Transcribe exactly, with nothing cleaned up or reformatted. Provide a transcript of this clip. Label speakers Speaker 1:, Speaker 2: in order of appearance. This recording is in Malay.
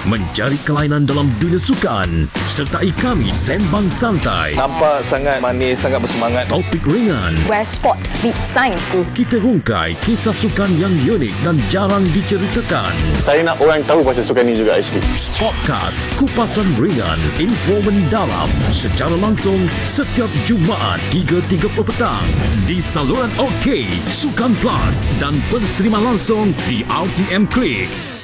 Speaker 1: mencari kelainan dalam dunia sukan. Sertai kami sembang santai.
Speaker 2: Nampak sangat manis, sangat bersemangat.
Speaker 1: Topik ringan.
Speaker 3: Where sports meet science.
Speaker 1: Kita rungkai kisah sukan yang unik dan jarang diceritakan.
Speaker 4: Saya nak orang tahu pasal sukan ni juga actually.
Speaker 1: Podcast Kupasan Ringan, info mendalam secara langsung setiap Jumaat tiga tiga puluh petang di saluran OK, Sukan Plus dan pensterima langsung di R T M Klik.